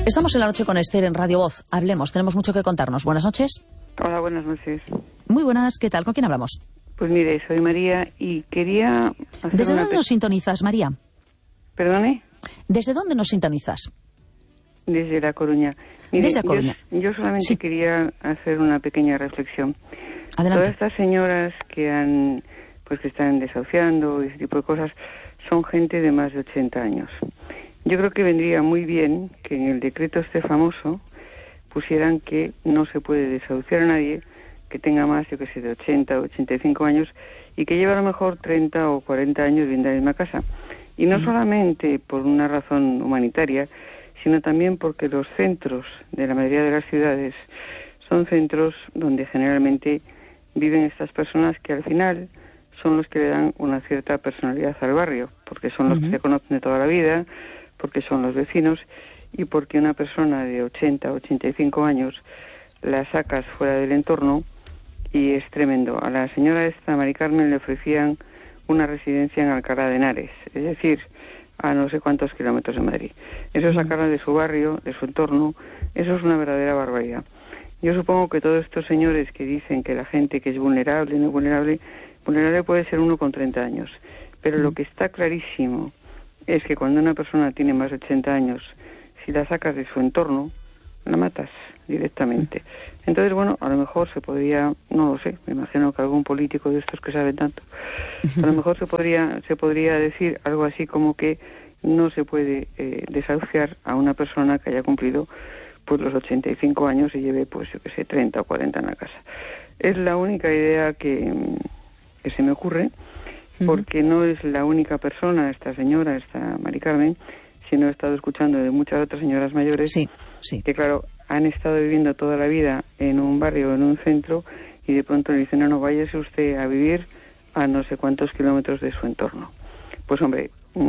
Estamos en la noche con Esther en Radio Voz. Hablemos, tenemos mucho que contarnos. Buenas noches. Hola, buenas noches. Muy buenas, ¿qué tal? ¿Con quién hablamos? Pues mire, soy María y quería hacer ¿Desde dónde nos sintonizas, María? ¿Perdone? ¿Desde dónde nos sintonizas? Desde La Coruña. Mire, Desde La Coruña. Yo solamente Sí. quería hacer una pequeña reflexión. Adelante. Todas estas señoras que están desahuciando y ese tipo de cosas son gente de más de 80 años. Yo creo que vendría muy bien que en el decreto este famoso pusieran que no se puede desahuciar a nadie que tenga más, yo que sé, de 80 o 85 años y que lleve a lo mejor 30 o 40 años viviendo en la misma casa. Y no solamente por una razón humanitaria, sino también porque los centros de la mayoría de las ciudades son centros donde generalmente viven estas personas que al final son los que le dan una cierta personalidad al barrio, porque son los que se conocen de toda la vida, porque son los vecinos y porque una persona de 80 o 85 años la sacas fuera del entorno y es tremendo. A la señora esta, Mari Carmen, le ofrecían una residencia en Alcalá de Henares, es decir, a no sé cuántos kilómetros de Madrid. Eso es sacarla de su barrio, de su entorno, eso es una verdadera barbaridad. Yo supongo que todos estos señores que dicen que la gente que es vulnerable, no vulnerable puede ser uno con 30 años, pero lo que está clarísimo es que cuando una persona tiene más de 80 años, si la sacas de su entorno, la matas directamente. Entonces, bueno, a lo mejor se podría, no lo sé, me imagino que algún político de estos que saben tanto, a lo mejor se podría decir algo así como que no se puede desahuciar a una persona que haya cumplido pues los 85 años y lleve, pues yo que sé, 30 o 40 en la casa. Es la única idea que se me ocurre, porque no es la única persona, esta señora, esta Mari Carmen, sino he estado escuchando de muchas otras señoras mayores que, claro, han estado viviendo toda la vida en un barrio, en un centro, y de pronto le dicen, no, váyase usted a vivir a no sé cuántos kilómetros de su entorno. Pues hombre,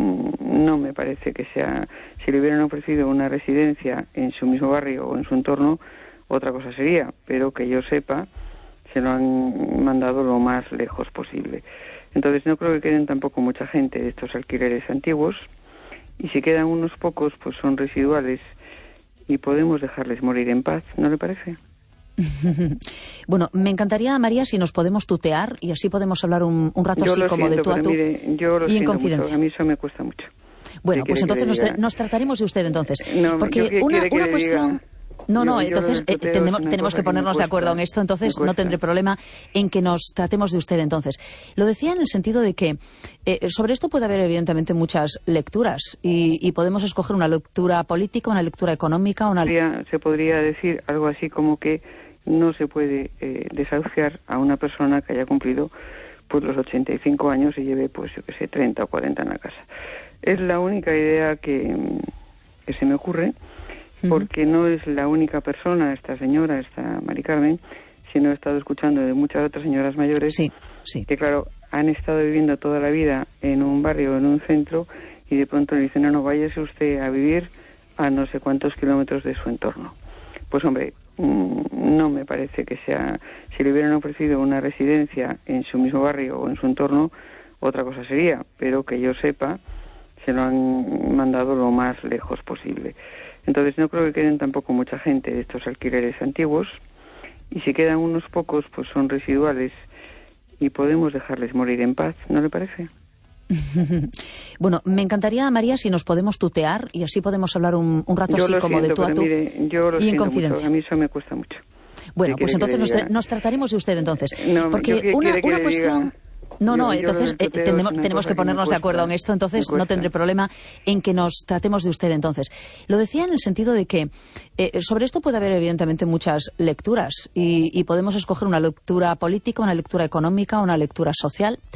no me parece que sea... Si le hubieran ofrecido una residencia en su mismo barrio o en su entorno, otra cosa sería, pero que yo sepa, se lo han mandado lo más lejos posible. Entonces no creo que queden tampoco mucha gente de estos alquileres antiguos, y si quedan unos pocos, pues son residuales y podemos dejarles morir en paz, ¿no le parece? Bueno, me encantaría, María, si nos podemos tutear y así podemos hablar un rato así como de tú a tú y en confidencia. Mucho. A mí eso me cuesta mucho. Bueno, pues entonces nos trataremos de usted entonces. No, porque una cuestión... Entonces tenemos que ponernos de acuerdo en esto, entonces no tendré problema en que nos tratemos de usted entonces. Lo decía en el sentido de que sobre esto puede haber evidentemente muchas lecturas y podemos escoger una lectura política, una lectura económica, Se podría decir algo así como que no se puede desahuciar a una persona que haya cumplido pues los 85 años y lleve, pues yo que sé, 30 o 40 en la casa. Es la única idea que se me ocurre, porque no es la única persona, esta señora, esta Mari Carmen, sino he estado escuchando de muchas otras señoras mayores que, claro, han estado viviendo toda la vida en un barrio, en un centro, y de pronto le dicen, no, váyase usted a vivir a no sé cuántos kilómetros de su entorno. Pues hombre, no me parece que sea... Si le hubieran ofrecido una residencia en su mismo barrio o en su entorno, otra cosa sería, pero que yo sepa, se lo han mandado lo más lejos posible. Entonces no creo que queden tampoco mucha gente de estos alquileres antiguos, y si quedan unos pocos, pues son residuales y podemos dejarles morir en paz, ¿no le parece? Bueno, me encantaría, María, si nos podemos tutear y así podemos hablar un rato así como de tú a tú y en confidencia. Mucho. A mí eso me cuesta mucho. Bueno, pues entonces nos trataremos de usted entonces. Porque una cuestión... entonces tenemos que ponernos de acuerdo en esto, entonces no tendré problema en que nos tratemos de usted entonces. Lo decía en el sentido de que sobre esto puede haber evidentemente muchas lecturas y podemos escoger una lectura política, una lectura económica, una lectura social.